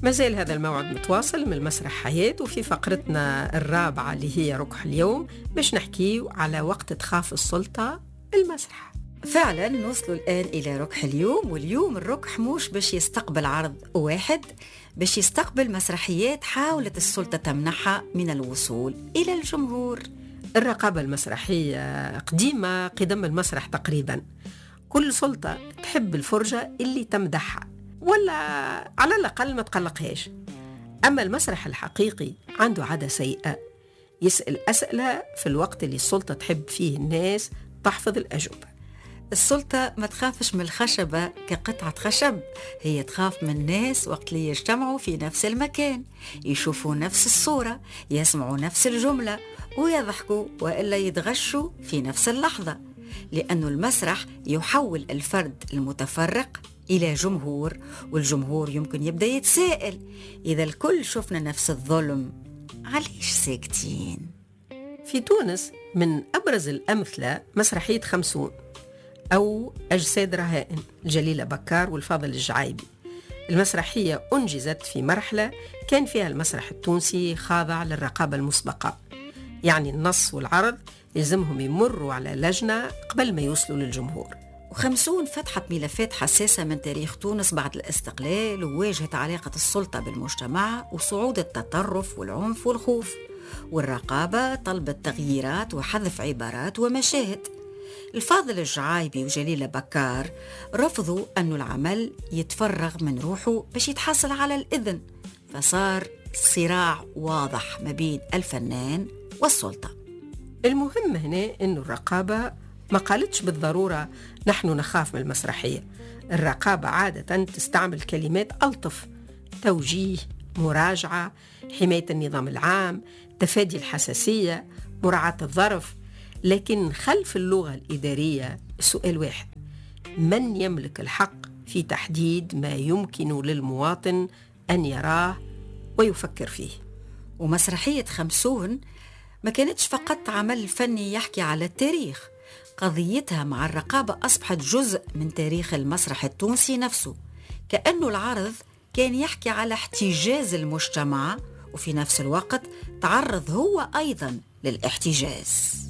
مازال هذا الموعد متواصل من مسرح حياة، وفي فقرتنا الرابعة اللي هي ركح اليوم باش نحكي على وقت تخاف السلطة المسرح. فعلا نوصلوا الآن إلى ركح اليوم، واليوم الركح مش باش يستقبل عرض واحد، باش يستقبل مسرحيات حاولت السلطة تمنحها من الوصول إلى الجمهور. الرقابة المسرحية قديمة قدم المسرح تقريبا، كل سلطة تحب الفرجة اللي تمدحها ولا على الأقل ما تقلقهاش. أما المسرح الحقيقي عنده عادة سيئة، يسأل أسئلة في الوقت اللي السلطة تحب فيه الناس تحفظ الأجوبة. السلطة ما تخافش من الخشبة كقطعة خشب، هي تخاف من الناس وقت اللي يجتمعوا في نفس المكان، يشوفوا نفس الصورة، يسمعوا نفس الجملة ويضحكوا وإلا يتغشوا في نفس اللحظة، لأن المسرح يحول الفرد المتفرق إلى جمهور، والجمهور يمكن يبدأ يتساءل إذا الكل شفنا نفس الظلم عليش ساكتين. في تونس من أبرز الأمثلة مسرحية 50 أو أجساد رهائن الجليلة بكار والفاضل الجعايبي. المسرحية أنجزت في مرحلة كان فيها المسرح التونسي خاضع للرقابة المسبقة، يعني النص والعرض يلزمهم يمروا على لجنة قبل ما يوصلوا للجمهور. و50 فتحت ملفات حساسة من تاريخ تونس بعد الاستقلال، وواجهت علاقة السلطة بالمجتمع وصعود التطرف والعنف والخوف، والرقابة طلبت تغييرات وحذف عبارات ومشاهد. الفاضل الجعايبي وجليلة بكار رفضوا أن العمل يتفرغ من روحه باش يتحصل على الإذن، فصار صراع واضح ما بين الفنان والسلطة. المهم هنا أن الرقابة ما قالتش بالضرورة نحن نخاف من المسرحية. الرقابة عادة تستعمل كلمات ألطف: توجيه، مراجعة، حماية النظام العام، تفادي الحساسية، مراعاة الظرف. لكن خلف اللغة الإدارية سؤال واحد: من يملك الحق في تحديد ما يمكن للمواطن أن يراه ويفكر فيه؟ ومسرحية 50 ما كانتش فقط عمل فني يحكي على التاريخ، قضيتها مع الرقابة أصبحت جزء من تاريخ المسرح التونسي نفسه، كأنه العرض كان يحكي على احتجاز المجتمع، وفي نفس الوقت تعرض هو أيضا للاحتجاز.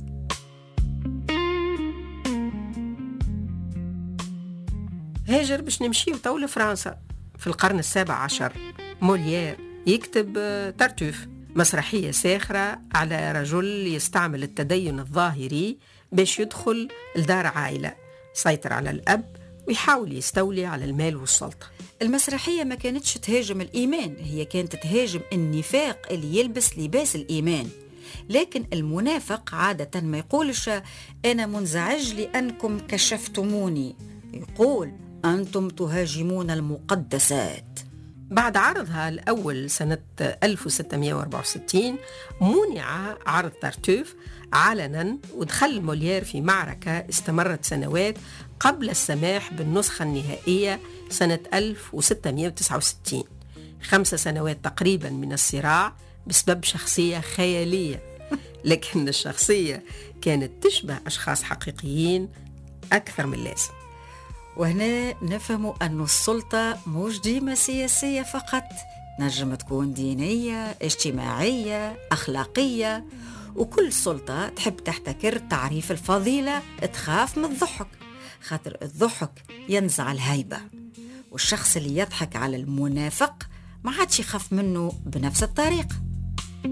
هاجر باش نمشي تو لفرنسا في القرن 17. موليير يكتب تارتوف، مسرحية ساخرة على رجل يستعمل التدين الظاهري باش يدخل لدار عائلة، سيطر على الأب ويحاول يستولي على المال والسلطة. المسرحية ما كانتش تهاجم الإيمان، هي كانت تهاجم النفاق اللي يلبس لباس الإيمان. لكن المنافق عادة ما يقولش أنا منزعج لأنكم كشفتموني، يقول أنتم تهاجمون المقدسات. بعد عرضها الأول سنة 1664 منع عرض تارتوف علنا، ودخل موليير في معركة استمرت سنوات قبل السماح بالنسخة النهائية سنة 1669. 5 سنوات تقريبا من الصراع بسبب شخصية خيالية، لكن الشخصية كانت تشبه أشخاص حقيقيين أكثر من اللازم. وهنا نفهم أن السلطة مش ديما سياسية فقط، نجم تكون دينية، اجتماعية، أخلاقية، وكل سلطة تحب تحتكر تعريف الفضيلة، تخاف من الضحك، خاطر الضحك ينزع الهيبة، والشخص اللي يضحك على المنافق ما عادش يخاف منه بنفس الطريقة.